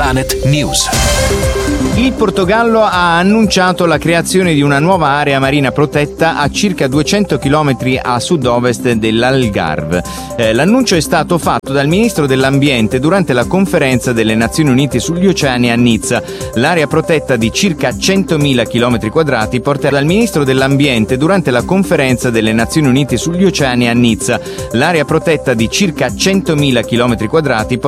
Planet News. Il Portogallo ha annunciato la creazione di una nuova area marina protetta a circa 200 km a sud-ovest dell'Algarve. L'annuncio è stato fatto dal ministro dell'Ambiente durante la conferenza delle Nazioni Unite sugli oceani a Nizza. L'area protetta di circa 100.000 km2 porterà dal ministro dell'Ambiente durante la conferenza delle Nazioni Unite sugli oceani a Nizza. L'area protetta di circa 100.000 km2